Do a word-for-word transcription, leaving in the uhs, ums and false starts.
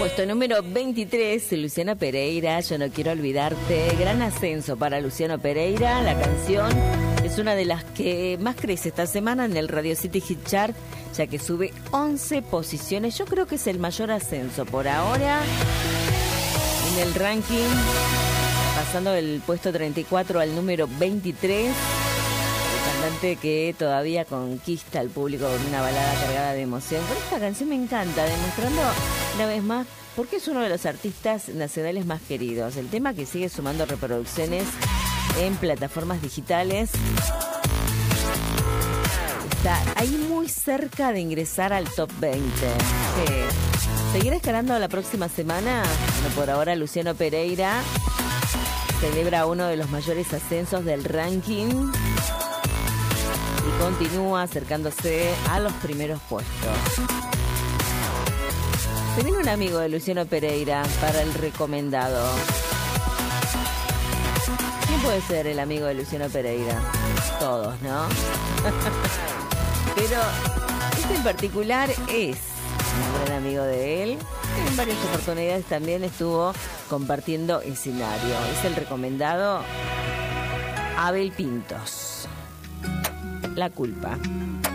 Puesto número veintitrés, Luciano Pereira, Yo no quiero olvidarte. Gran ascenso para Luciano Pereira. La canción es una de las que más crece esta semana en el Radio City Hit Chart, ya que sube once posiciones. Yo creo que es el mayor ascenso por ahora en el ranking, pasando del puesto treinta y cuatro al número veintitrés. El cantante que todavía conquista al público con una balada cargada de emoción. Pero esta canción me encanta, demostrando una vez más por qué es uno de los artistas nacionales más queridos. El tema que sigue sumando reproducciones en plataformas digitales está ahí muy cerca de ingresar al top veinte. Sí. ¿Seguirá escalando la próxima semana? Bueno, por ahora Luciano Pereira celebra uno de los mayores ascensos del ranking y continúa acercándose a los primeros puestos. Se viene un amigo de Luciano Pereira para el recomendado. ¿Quién puede ser el amigo de Luciano Pereira? Todos, ¿no? Pero este en particular es un gran amigo de él. En varias oportunidades también estuvo compartiendo escenario. Es el recomendado Abel Pintos. La culpa.